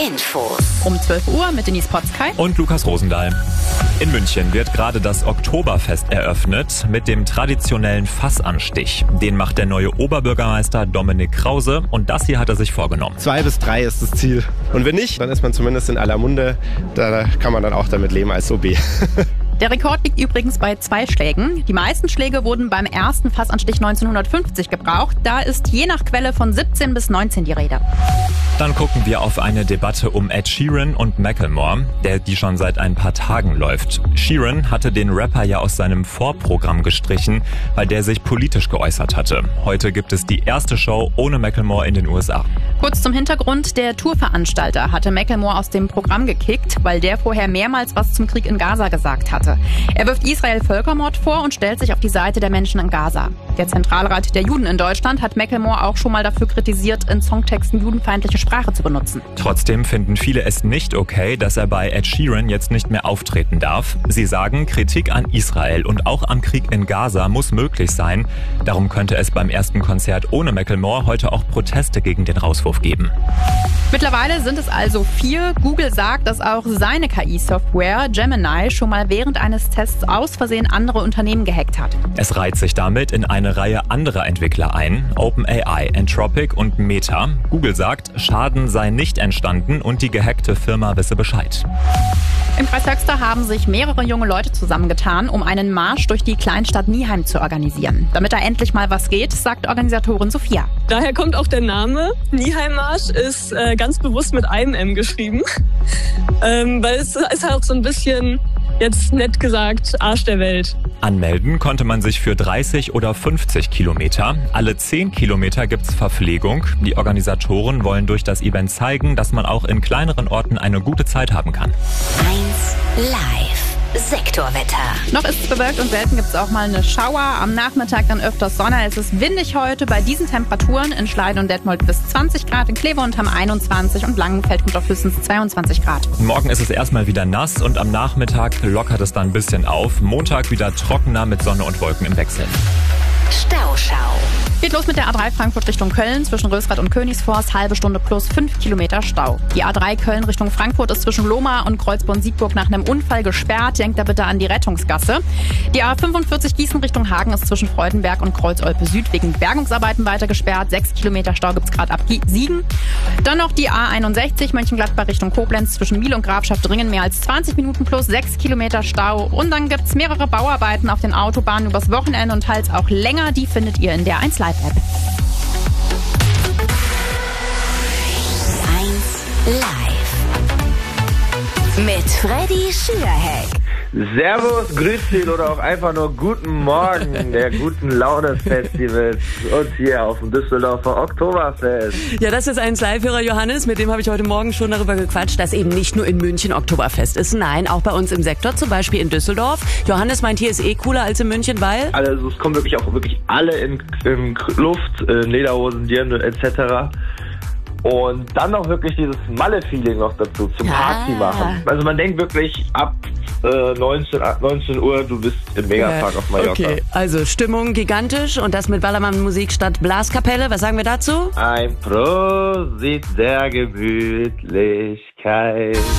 Infos. Um 12 Uhr mit Denise Potzkei und Lukas Rosendahl. In München wird gerade das Oktoberfest eröffnet mit dem traditionellen Fassanstich. Den macht der neue Oberbürgermeister Dominik Krause und das hier hat er sich vorgenommen. 2 bis 3 ist das Ziel. Und wenn nicht, dann ist man zumindest in aller Munde. Da kann man dann auch damit leben als OB. Der Rekord liegt übrigens bei 2 Schlägen. Die meisten Schläge wurden beim ersten Fassanstich 1950 gebraucht. Da ist je nach Quelle von 17 bis 19 die Rede. Dann gucken wir auf eine Debatte um Ed Sheeran und Macklemore, die schon seit ein paar Tagen läuft. Sheeran hatte den Rapper ja aus seinem Vorprogramm gestrichen, weil der sich politisch geäußert hatte. Heute gibt es die erste Show ohne Macklemore in den USA. Kurz zum Hintergrund, der Tourveranstalter hatte Macklemore aus dem Programm gekickt, weil der vorher mehrmals was zum Krieg in Gaza gesagt hatte. Er wirft Israel Völkermord vor und stellt sich auf die Seite der Menschen in Gaza. Der Zentralrat der Juden in Deutschland hat Macklemore auch schon mal dafür kritisiert, in Songtexten judenfeindliche Sprache zu benutzen. Trotzdem finden viele es nicht okay, dass er bei Ed Sheeran jetzt nicht mehr auftreten darf. Sie sagen, Kritik an Israel und auch am Krieg in Gaza muss möglich sein. Darum könnte es beim ersten Konzert ohne Macklemore heute auch Proteste gegen den Rauswurf geben. Mittlerweile sind es also 4. Google sagt, dass auch seine KI-Software Gemini schon mal während eines Tests aus Versehen andere Unternehmen gehackt hat. Es reiht sich damit in eine Reihe anderer Entwickler ein, OpenAI, Anthropic und Meta. Google sagt, Schaden sei nicht entstanden und die gehackte Firma wisse Bescheid. Im Kreis Höxter haben sich mehrere junge Leute zusammengetan, um einen Marsch durch die Kleinstadt Nieheim zu organisieren. Damit da endlich mal was geht, sagt Organisatorin Sophia. Daher kommt auch der Name. Nieheim-Marsch ist ganz bewusst mit einem M geschrieben, weil es ist halt auch so ein bisschen, jetzt nett gesagt, Arsch der Welt. Anmelden konnte man sich für 30 oder 50 Kilometer. Alle 10 Kilometer gibt's Verpflegung. Die Organisatoren wollen durch das Event zeigen, dass man auch in kleineren Orten eine gute Zeit haben kann. 1 Live. Sektorwetter. Noch ist es bewölkt und selten gibt es auch mal eine Schauer. Am Nachmittag dann öfters Sonne. Es ist windig heute. Bei diesen Temperaturen in Schleiden und Detmold bis 20 Grad, in Kleve und Hamm 21 und Langenfeld kommt auf höchstens 22 Grad. Morgen ist es erstmal wieder nass und am Nachmittag lockert es dann ein bisschen auf. Montag wieder trockener mit Sonne und Wolken im Wechsel. Stauschau. Geht los mit der A3 Frankfurt Richtung Köln, zwischen Rösrath und Königsforst, halbe Stunde plus 5 Kilometer Stau. Die A3 Köln Richtung Frankfurt ist zwischen Lohmar und Kreuzborn-Siegburg nach einem Unfall gesperrt. Denkt da bitte an die Rettungsgasse. Die A45 Gießen Richtung Hagen ist zwischen Freudenberg und Kreuzolpe Süd wegen Bergungsarbeiten weiter gesperrt. 6 Kilometer Stau gibt's gerade ab Siegen. Dann noch die A61 Mönchengladbach Richtung Koblenz zwischen Miel und Grafschaft Dringen, mehr als 20 Minuten plus 6 Kilometer Stau. Und dann gibt's mehrere Bauarbeiten auf den Autobahnen übers Wochenende und teils auch länger. Die findet ihr in der 1 Live App. 1 Live. Mit Freddy Schürheck. Servus, grüß dich oder auch einfach nur guten Morgen der guten Laune-Festivals und hier auf dem Düsseldorfer Oktoberfest. Ja, das ist ein Live-Hörer Johannes, mit dem habe ich heute Morgen schon darüber gequatscht, dass eben nicht nur in München Oktoberfest ist, nein, auch bei uns im Sektor, zum Beispiel in Düsseldorf. Johannes meint, hier ist cooler als in München, weil? Also es kommen wirklich alle in Luft, Lederhosen, Dirndl etc. Und dann noch wirklich dieses Malle-Feeling noch dazu, zum Party machen. Also man denkt wirklich ab 19 Uhr, du bist im Megapark auf Mallorca. Okay, also Stimmung gigantisch und das mit Ballermann Musik statt Blaskapelle. Was sagen wir dazu? Ein Prosit der Gemütlichkeit.